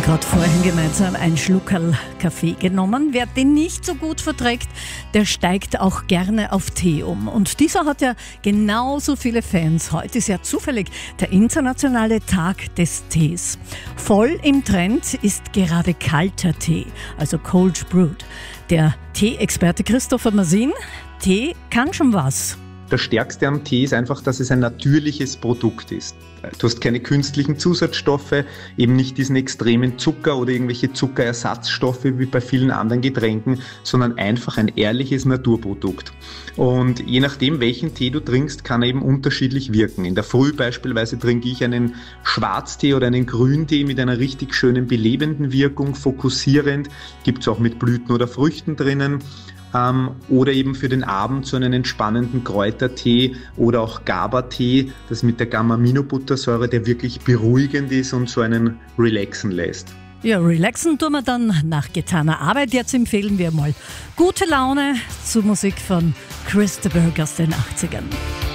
Gerade vorhin gemeinsam ein Schluckerl Kaffee genommen. Wer den nicht so gut verträgt, der steigt auch gerne auf Tee um. Und dieser hat ja genauso viele Fans. Heute ist ja zufällig der internationale Tag des Tees. Voll im Trend ist gerade kalter Tee, also Cold Brewed. Der Tee-Experte Christopher Masin, Tee kann schon was. Das Stärkste am Tee ist einfach, dass es ein natürliches Produkt ist. Du hast keine künstlichen Zusatzstoffe, eben nicht diesen extremen Zucker oder irgendwelche Zuckerersatzstoffe wie bei vielen anderen Getränken, sondern einfach ein ehrliches Naturprodukt. Und je nachdem, welchen Tee du trinkst, kann er eben unterschiedlich wirken. In der Früh beispielsweise trinke ich einen Schwarztee oder einen Grüntee mit einer richtig schönen belebenden Wirkung, fokussierend, gibt es auch mit Blüten oder Früchten drinnen. Oder eben für den Abend so einen entspannenden Kräutertee oder auch GABA-Tee, das mit der Gamma-Aminobuttersäure, der wirklich beruhigend ist und so einen relaxen lässt. Ja, relaxen tun wir dann nach getaner Arbeit. Jetzt empfehlen wir mal gute Laune zur Musik von Chris de Burgh aus den 80ern.